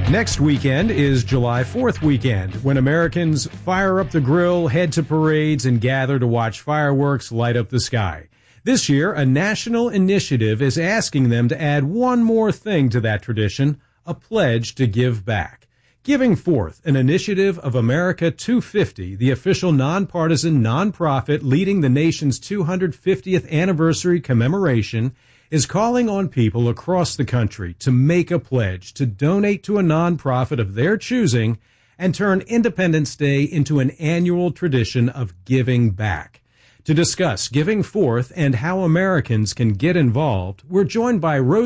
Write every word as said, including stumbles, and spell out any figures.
Next weekend is July fourth weekend, when Americans fire up the grill, head to parades, and gather to watch fireworks light up the sky. This year, a national initiative is asking them to add one more thing to that tradition, a pledge to give back. Giving Forth, an initiative of America two fifty, the official nonpartisan nonprofit leading the nation's two hundred fiftieth anniversary commemoration, is calling on people across the country to make a pledge to donate to a nonprofit of their choosing and turn Independence Day into an annual tradition of giving back. To discuss Giving Forth and how Americans can get involved, we're joined by Rose